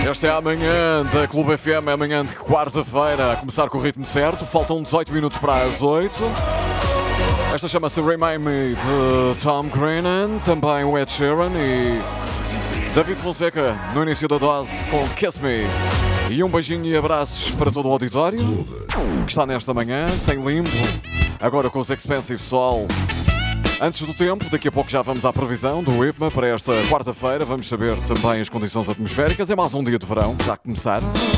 Esta é a manhã da Clube FM, é a manhã de quarta-feira, a começar com o ritmo certo. Faltam 18 minutos para as 8. Esta chama-se Remind Me de Tom Grennan, também o Ed Sheeran e David Fonseca no início da dose com Kiss Me. E um beijinho e abraços para todo o auditório que está nesta manhã, sem limbo, agora com os Expensive Soul. Antes do tempo, daqui a pouco já vamos à previsão do IPMA para esta quarta-feira. Vamos saber também as condições atmosféricas. É mais um dia de verão, já a começar.